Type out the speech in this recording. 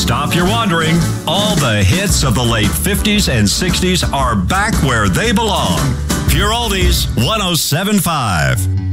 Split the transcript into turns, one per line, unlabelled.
Stop your wandering. All the hits of the late 50s and 60s are back where they belong. Pure Oldies 107.5.